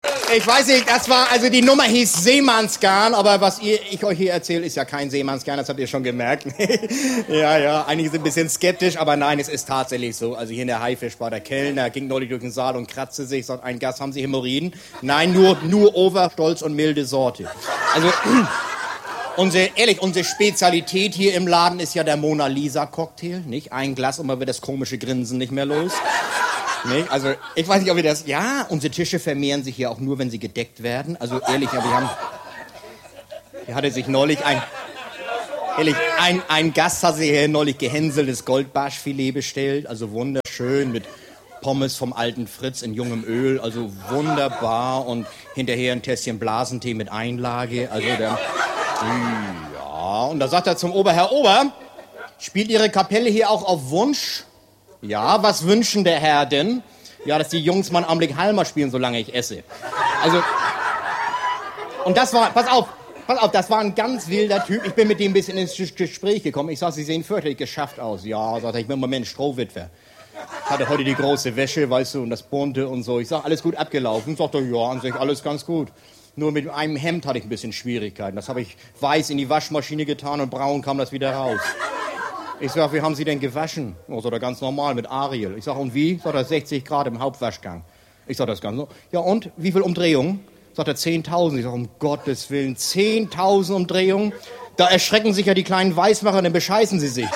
Ich weiß nicht, also die Nummer hieß Seemannsgarn, aber was ich euch hier erzähle, ist ja kein Seemannsgarn, das habt ihr schon gemerkt. Ja, einige sind ein bisschen skeptisch, aber nein, es ist tatsächlich so. Also hier in der Haifischbar, der Kellner ging neulich durch den Saal und kratzte sich, sagt, ein Gast, haben Sie Hämorrhoiden? Nein, nur Overstolz und milde Sorte. Also, unsere Spezialität hier im Laden ist ja der Mona Lisa Cocktail, nicht? Ein Glas und man wird das komische Grinsen nicht mehr los. Nee, also ich weiß nicht, ob wir das... Ja, unsere Tische vermehren sich hier auch nur, wenn sie gedeckt werden. Also ehrlich, aber hier hatte sich neulich ein Gast hat sich hier neulich gehänseltes Goldbarschfilet bestellt. Also wunderschön mit Pommes vom alten Fritz in jungem Öl. Also wunderbar. Und hinterher ein Tässchen Blasentee mit Einlage. Also ja, und da sagt er zum Herr Ober, spielt Ihre Kapelle hier auch auf Wunsch? Ja, was wünschen der Herr denn? Ja, dass die Jungs mal einen Augenblick Halmer spielen, solange ich esse. Also, und das war, pass auf, das war ein ganz wilder Typ. Ich bin mit dem ein bisschen ins Gespräch gekommen. Ich sag, Sie sehen fürchterlich geschafft aus. Ja, sagt er, ich bin im Moment Strohwitwer. Ich hatte heute die große Wäsche, weißt du, und das Bunte und so. Ich sag, alles gut abgelaufen. Sagt er, ja, an sich alles ganz gut. Nur mit einem Hemd hatte ich ein bisschen Schwierigkeiten. Das habe ich weiß in die Waschmaschine getan und braun kam das wieder raus. Ich sag, wie haben Sie denn gewaschen? Oh, sagt er, ganz normal, mit Ariel. Ich sag, und wie? Sagt er, 60 Grad im Hauptwaschgang. Ich sag, das ganz so. Ja, und? Wie viel Umdrehungen? Sagt er, 10.000. Ich sag, um Gottes Willen, 10.000 Umdrehungen? Da erschrecken sich ja die kleinen Weißmacher, dann bescheißen sie sich.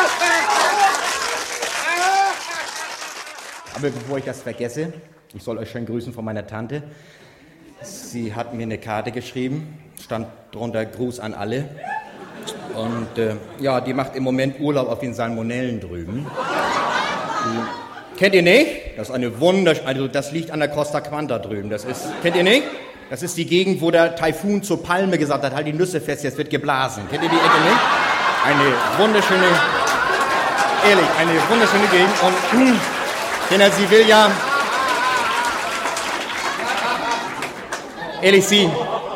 Aber bevor ich das vergesse, ich soll euch schön grüßen von meiner Tante. Sie hat mir eine Karte geschrieben, stand drunter Gruß an alle. Und ja, die macht im Moment Urlaub auf den Salmonellen drüben. Kennt ihr nicht? Das ist also das liegt an der Costa Quanta drüben. Kennt ihr nicht? Das ist die Gegend, wo der Taifun zur Palme gesagt hat, halt die Nüsse fest, jetzt wird geblasen. Kennt ihr die Ecke nicht? Eine wunderschöne Gegend. Und denn sie will ja, ehrlich, sie,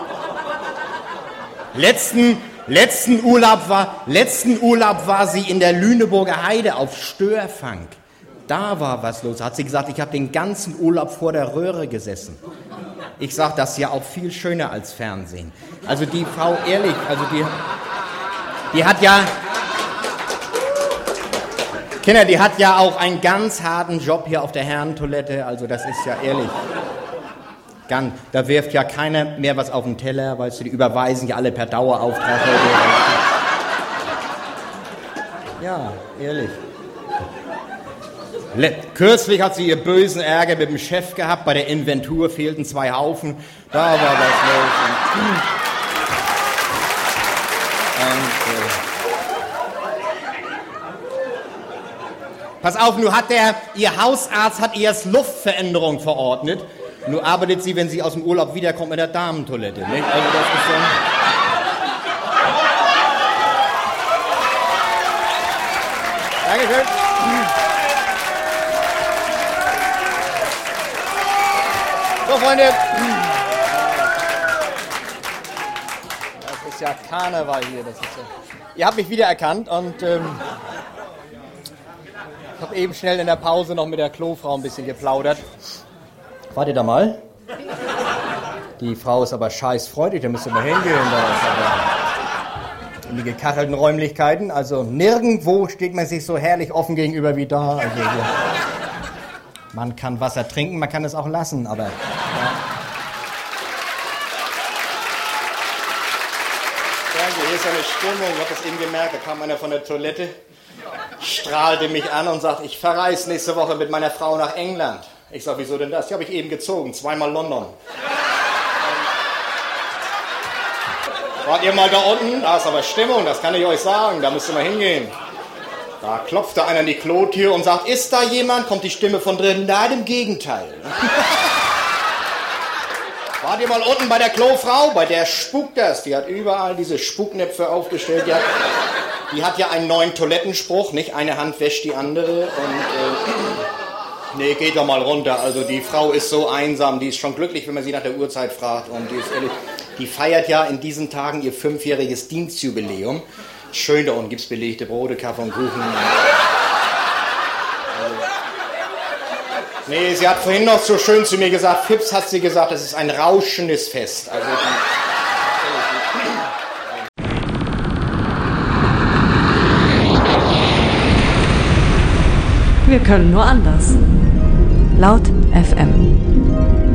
letzten Urlaub war sie in der Lüneburger Heide auf Störfang. Da war was los. Hat sie gesagt, ich habe den ganzen Urlaub vor der Röhre gesessen. Ich sag, das ist ja auch viel schöner als Fernsehen. Also die Frau, ehrlich, also die hat ja... Kinder, die hat ja auch einen ganz harten Job hier auf der Herrentoilette. Also das ist ja ehrlich... Da wirft ja keiner mehr was auf den Teller, weißt du, die überweisen ja alle per Dauerauftrag. Ja, ehrlich. Kürzlich hat sie ihr bösen Ärger mit dem Chef gehabt, bei der Inventur fehlten 2 Haufen, da war was los. Pass auf, nur ihr Hausarzt hat ihr Luftveränderung verordnet. Nur arbeitet sie, wenn sie aus dem Urlaub wiederkommt, in der Damentoilette. Nicht? Also das ist so. Dankeschön. So, Freunde. Das ist ja Karneval hier. Ihr habt mich wiedererkannt und ich habe eben schnell in der Pause noch mit der Klofrau ein bisschen geplaudert. Warte da mal. Die Frau ist aber scheißfreudig, da müsst ihr mal hingehen. In die gekachelten Räumlichkeiten. Also nirgendwo steht man sich so herrlich offen gegenüber wie da. Also, man kann Wasser trinken, man kann es auch lassen, aber... Ja. Hier ist eine Stimmung, ich habe das eben gemerkt, da kam einer von der Toilette, strahlte mich an und sagt, ich verreise nächste Woche mit meiner Frau nach England. Ich sag, wieso denn das? Die habe ich eben gezogen, 2-mal London. Wart ihr mal da unten? Da ist aber Stimmung, das kann ich euch sagen, da müsst ihr mal hingehen. Da klopft da einer an die Klotür und sagt, ist da jemand? Kommt die Stimme von drinnen? Nein, im Gegenteil. Wart ihr mal unten bei der Klofrau? Bei der spukt das. Die hat überall diese Spucknäpfe aufgestellt. Die hat ja einen neuen Toilettenspruch, nicht? Eine Hand wäscht die andere und... Nee, geht doch mal runter. Also die Frau ist so einsam, die ist schon glücklich, wenn man sie nach der Uhrzeit fragt. Und die ist ehrlich, die feiert ja in diesen Tagen ihr 5-jähriges Dienstjubiläum. Schön, da unten gibt's belegte Brote, Kaffee und Kuchen. Nee, sie hat vorhin noch so schön zu mir gesagt, Fips hat sie gesagt, das ist ein rauschendes Fest. Also wir können nur anders. Laut FM.